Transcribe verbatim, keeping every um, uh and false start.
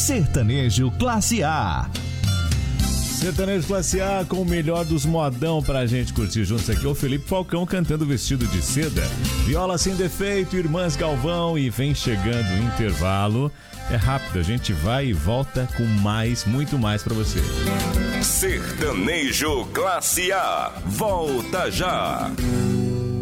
Sertanejo Classe A. Sertanejo Classe A com o melhor dos modão pra gente curtir juntos aqui. O Felipe Falcão cantando Vestido de Seda, Viola Sem Defeito, Irmãs Galvão e vem chegando o intervalo. É rápido, a gente vai e volta com mais, muito mais pra você. Sertanejo Classe A, volta já!